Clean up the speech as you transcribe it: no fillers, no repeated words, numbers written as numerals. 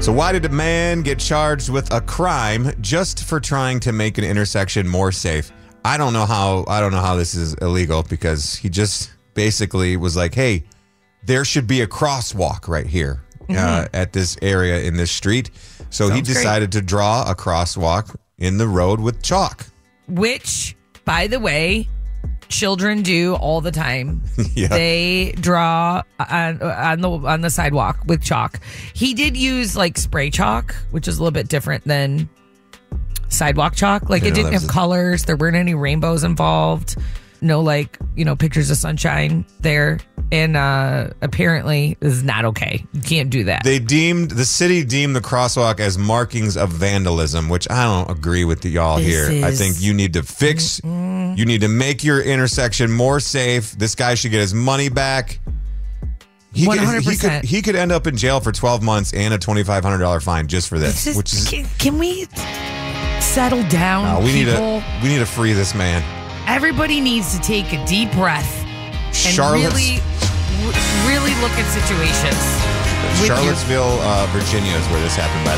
So why did a man get charged with a crime just for trying to make an intersection more safe? I don't know how this is illegal, because he just basically was like, hey, there should be a crosswalk right here at this area in this street. So he decided to draw a crosswalk in the road with chalk. Which, by the way, children do all the time. Yeah. They draw on the sidewalk with chalk. He did use like spray chalk, which is a little bit different than sidewalk chalk. Like, it didn't have colors. There weren't any rainbows involved. No, pictures of sunshine there. And apparently this is not okay. You can't do that. The city deemed the crosswalk as markings of vandalism, which I don't agree with y'all here. I think you need to fix, you need to make your intersection more safe. This guy should get his money back. 100%. He could end up in jail for 12 months and a $2,500 fine just for this. Can we settle down? We need to free this man. Everybody needs to take a deep breath and really look at situations. Charlottesville, Virginia is where this happened, by the way.